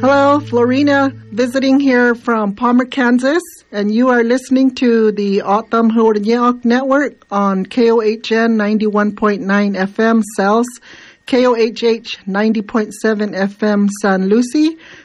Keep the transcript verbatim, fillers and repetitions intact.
Hello, Florina, visiting here from Palmer, Kansas, and you are listening to the Autumn Hurniak Network on K O H N ninety-one point nine F M Cells, K O H H ninety point seven F M San Lucie,